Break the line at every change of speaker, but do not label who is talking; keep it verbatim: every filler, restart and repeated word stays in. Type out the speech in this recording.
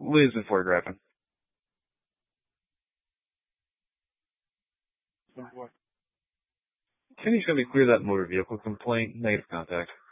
Leah's been photographing. Cindy's going to clear that motor vehicle complaint. Negative contact.